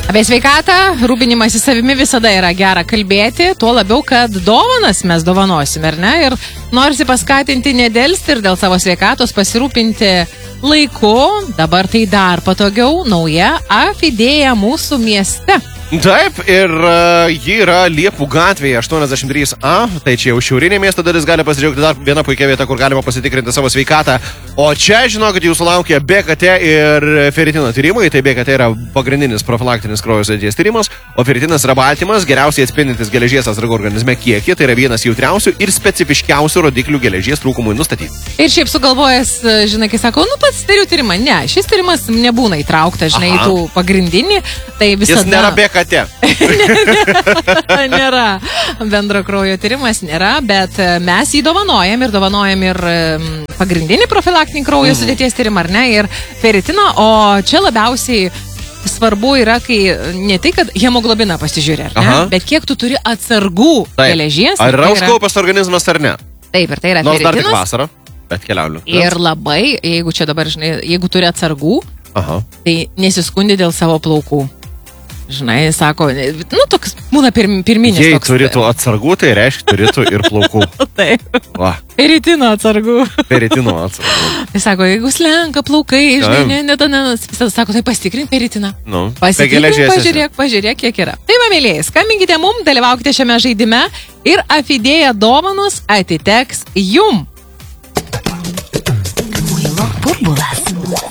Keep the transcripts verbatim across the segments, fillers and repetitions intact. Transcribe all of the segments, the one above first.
Apie sveikatą, rūpinimąsi savimi visada yra gera kalbėti, tuo labiau, kad dovanas mes dovanosim, ar ne? Ir norisi paskatinti nedelsti ir dėl savo sveikatos pasirūpinti laiku. Dabar tai dar patogiau, nauja Afidėja mūsų mieste. Taip, ir uh, ji yra Liepų gatvėje aštuoniasdešimt trys A, tai čia jau šiaurinė miesto dalis, gali pasidžiaugti dar viena puikia vieta, kur galima pasitikrinti savo sveikatą. O čia, žinokit, jūsų laukia B K T ir feritino tyrimai, tai B K T yra pagrindinis profilaktinis kraujo sudėties tyrimas, o feritinas yra baltymas, geriausiai atspindintis geležies atsargų organizme kiekį, tai yra vienas jautriausių ir specifiškiausių rodiklių geležies trūkumui nustatyti. Ir šiaip sugalvojęs, žinai, kai sako, nu pats tyriu tyrimą, ne, šis tyrimas nebūna įtrauktas, žinai, Aha. tų pagrindinį, tai visada... Jis nėra B K T. Nėra. Bendro kraujo tyrimas nėra, bet mes jį dovanojam ir dovanojam ir pagrindinį profilaktinį kraujo mm. sudėties tyrimą, ar ne, ir feritino, o čia labiausiai svarbu yra, kai ne tai, kad hemoglobiną pasižiūrė, ar ne, bet kiek tu turi atsargų Taip. geležies. Ar yra tai užkaupęs organizmas ar ne? Taip, ir tai yra Nors feritinas. dar tik vasara, bet keliauliu. Ir labai, jeigu čia dabar, žinai, jeigu turi atsargų, Aha. tai nesiskundi dėl savo plaukų. Žinai, sako, nu, toks būna pirm, pirminis Jei toks. Jei turėtų atsargų, tai reiškia, turėtų ir plaukų. Taip. Va. Feritino atsargų. Feritino atsargų. Tai sako, jeigu slenka plaukai, žinai, ne, ne, ne, ne, visada sako, tai pasitikrink feritiną. Nu, Pasitikrink, pažiūrėk, pažiūrėk, kiek yra. Tai va, mėlėjai, skambinkite mum, dalyvaukite šiame žaidime ir Afidėja dovanos atiteks jum. Muilo burbulas.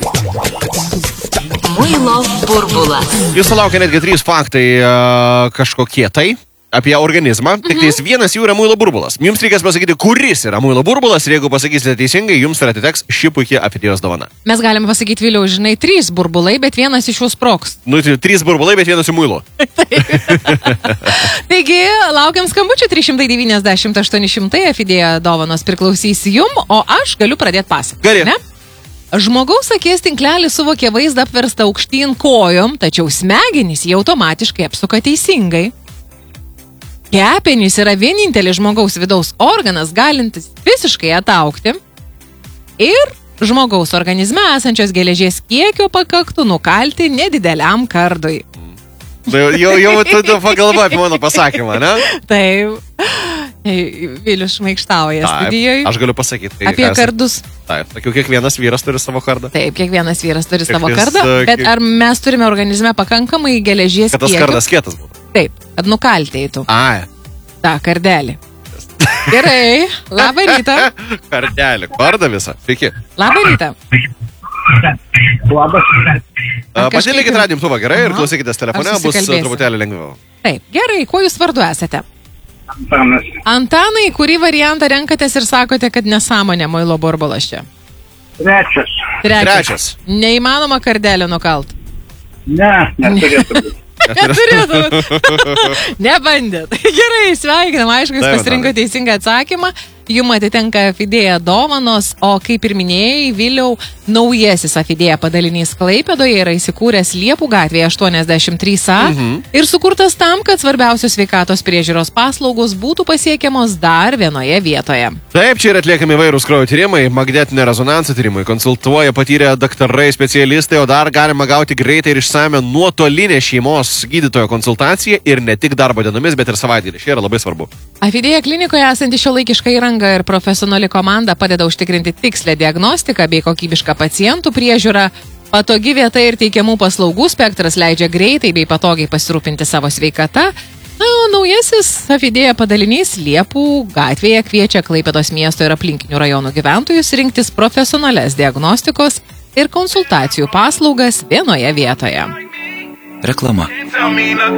Muilo burbulas. Jūsų laukia netgi trys faktai uh, kažkokie tai apie organizmą, tik tais mhm. vienas jų yra muilo burbulas. Jums reikės pasakyti, kuris yra muilo burbulas, ir jeigu pasakysite teisingai, jums ir atiteks ši puikia Afidėjos dovana. Mes galime pasakyti vėliau, žinai, trys burbulai, bet vienas iš jų sprogs. Nu, tai trys burbulai, bet vienas jų muilo. Taigi, laukiam skambučių trys šimtai devyniasdešimt aštuoni šimtai, Afidėja dovanos priklausys jum, o aš galiu pradėti pasakoti. Gali. Ne? Žmogaus akies tinklelis suvokė vaizdą apverstą aukštyn kojom, tačiau smegenys jį automatiškai apsuka teisingai. Kepenys yra vienintelis žmogaus vidaus organas, galintis visiškai ataugti. Ir žmogaus organizme esančios geležies kiekio pakaktų nukalti nedideliam kardui. Jau, jau tu, tu pagalvoji apie mano pasakymą, ne? Taip. Vilius šmaikštauja studijoje. Aš galiu pasakyti. Tai apie esat... kardus. Taip, sakiau, kiekvienas vyras turi savo kardą. Taip, kiekvienas vyras turi Kiek savo vis, kardą, bet kiek... ar mes turime organizme pakankamai geležies kad tas kiekio? kardas kietas būtų. Taip, kad nukalti eitų. Ai. Ta, kardelį. Gerai, labą rytą. Kardelį, kardą visą. Sveiki. Labą rytą. Labas. Pasidėlikit radimtuvą, gerai, ir klausykitės telefone, bus truputėlį lengviau. Taip, gerai, kuo jūs vardu esate? Antanas. Antanai, kurį variantą renkatės ir sakote, kad nesąmonė muilo burbulas čia? Trečias. Trečias. Trečias. Neįmanoma kardelį nukalt? Ne, neturėtų būti. Neturėtų būti. Nebandėt. Gerai, sveikinam, aišku, jūs pasirinko teisingą atsakymą. Jums atitenka Afidėja dovanos, o kaip ir minėjai, Viliau, naujasis Afidėja padalinys Klaipėdoje yra įsikūręs Liepų gatvėje aštuoniasdešimt trys A mhm. ir sukurtas tam, kad svarbiausios sveikatos priežiūros paslaugos būtų pasiekiamos dar vienoje vietoje. Taip, čia yra atliekami įvairūs kraujo tyrimai, magnetinio rezonanso tyrimai, konsultuoja patyrę daktarai, specialistai, o dar galima gauti greitai ir išsame nuotolinę šeimos gydytojo konsultaciją ir ne tik darbo dienomis, bet ir savaitgalį. Šia yra labai svarbu. Afidėja klinikoje esanti šiuolaikiška įranga ir profesionali komanda padeda užtikrinti tikslę diagnostiką bei kokybišką pacientų priežiūrą. Patogi vieta ir teikiamų paslaugų spektras leidžia greitai bei patogiai pasirūpinti savo sveikata. Na, o naujasis Afidėja padalinys Liepų gatvėje kviečia Klaipėdos miesto ir aplinkinių rajonų gyventojus rinktis profesionalias diagnostikos ir konsultacijų paslaugas vienoje vietoje. Reklama.